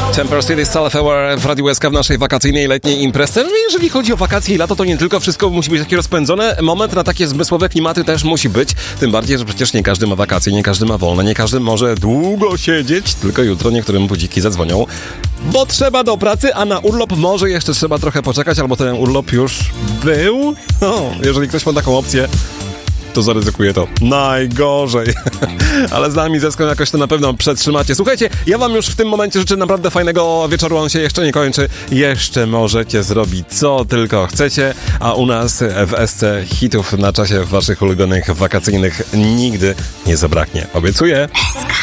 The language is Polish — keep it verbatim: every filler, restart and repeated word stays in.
Temper City Self Aware w Radiu S K w naszej wakacyjnej letniej imprezie. No jeżeli chodzi o wakacje i lato, to nie tylko wszystko musi być takie rozpędzone. Moment na takie zmysłowe klimaty też musi być. Tym bardziej, że przecież nie każdy ma wakacje, nie każdy ma wolne, nie każdy może długo siedzieć. Tylko jutro niektórym budziki zadzwonią, bo trzeba do pracy, a na urlop może jeszcze trzeba trochę poczekać, albo ten urlop już był. No, jeżeli ktoś ma taką opcję, to zaryzykuję to najgorzej. Ale z nami zeską jakoś to na pewno przetrzymacie. Słuchajcie, ja wam już w tym momencie życzę naprawdę fajnego wieczoru. On się jeszcze nie kończy. Jeszcze możecie zrobić co tylko chcecie, a u nas w S C hitów na czasie waszych ulubionych wakacyjnych nigdy nie zabraknie. Obiecuję.